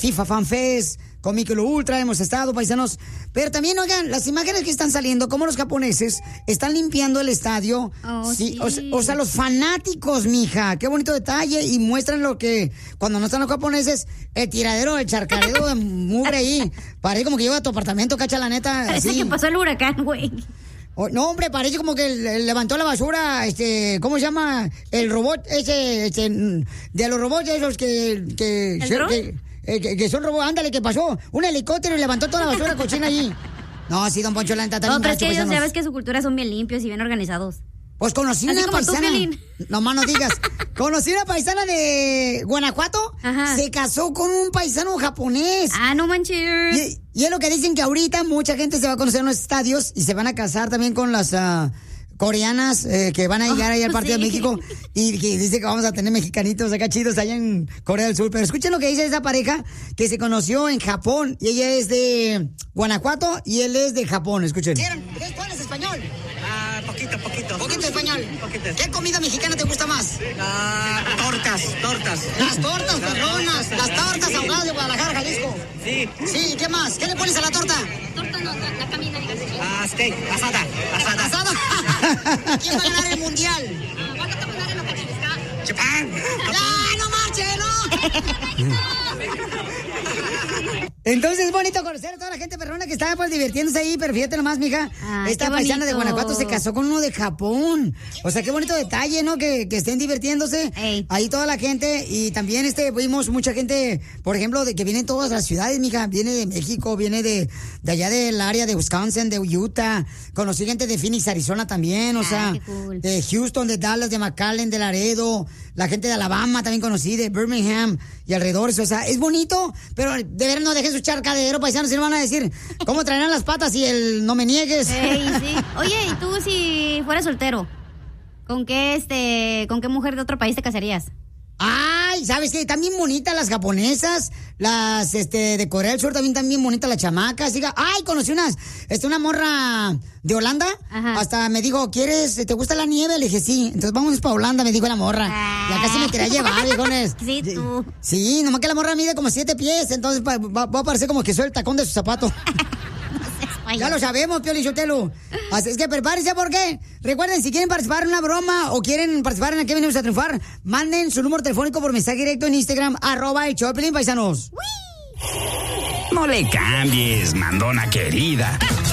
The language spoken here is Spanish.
FIFA Fan Fest, con Michelob Ultra, hemos estado, paisanos. Pero también, oigan, las imágenes que están saliendo, como los japoneses están limpiando el estadio. Sí. O sea, los fanáticos, mija, qué bonito detalle. Y muestran lo que, cuando no están los japoneses, el tiradero, el charcadero de mugre ahí. Parece como que lleva a tu apartamento, cacha, la neta. Parece que pasó el huracán, güey. No, hombre, parece como que levantó la basura, ¿cómo se llama? El robot ese, de los robots esos que son robots, ándale, que pasó un helicóptero y levantó toda la basura cochina allí. No, sí, don Poncho, la neta también. No, pero es que ellos ya ves que su cultura son bien limpios y bien organizados. Pues conocí una paisana. No más no digas. Conocí una paisana de Guanajuato. Ajá. Se casó con un paisano japonés. Ah, no manches. Y es lo que dicen, que ahorita mucha gente se va a conocer en los estadios y se van a casar también con las coreanas que van a llegar ahí al partido de México, y que dice que vamos a tener mexicanitos acá chidos allá en Corea del Sur. Pero escuchen lo que dice esa pareja que se conoció en Japón, y ella es de Guanajuato y él es de Japón. Escuchen. ¿Tú hablas español? Poquito. ¿Poquito español? Poquito. ¿Qué comida mexicana te gusta más? Tortas. Las tortas perronas, las tortas ahogadas de Guadalajara, Jalisco. Sí. Sí, ¿y qué más? ¿Qué le pones a la torta? Torta no, la camina. Steak, asada. ¿Quién va a ganar el mundial? Japón. ¡Ya, no marche, no! Entonces es bonito conocer a toda la gente perrona que estaba pues divirtiéndose ahí, pero fíjate nomás, mija, esta paisana de Guanajuato se casó con uno de Japón. O sea, qué bonito detalle, ¿no? Que estén divirtiéndose ahí toda la gente. Y también vimos mucha gente, por ejemplo, de que vienen todas las ciudades, mija. Viene de México, viene de allá del área de Wisconsin, de Utah. Conocí gente de Phoenix, Arizona también, o sea, cool. De Houston, de Dallas, de McAllen, de Laredo. La gente de Alabama también conocí, de Birmingham y alrededores. O sea, es bonito, pero de ver no dejen su charcadero, paisanos, si no van a decir cómo traerán las patas y el no me niegues. Sí. Oye, ¿y tú si fueras soltero? ¿Con qué mujer de otro país te casarías? Ay, ¿sabes qué? Están bien bonitas las japonesas, las de Corea del Sur también bien bonitas las chamacas. Ay, conocí una morra de Holanda. Ajá. Hasta me dijo, ¿te gusta la nieve? Le dije, sí. Entonces vamos para Holanda, me dijo la morra. Ya casi me quería llevar, viejones. Sí, tú. Sí, nomás que la morra mide como 7 pies, entonces va a parecer como que soy el tacón de su zapato. Ya lo sabemos, Pio Lichotelo. Así es que prepárense, porque recuerden, si quieren participar en una broma o quieren participar en Aquí Venimos a Triunfar, manden su número telefónico por mensaje directo en Instagram, @el_Choplin, paisanos. No le cambies, mandona querida.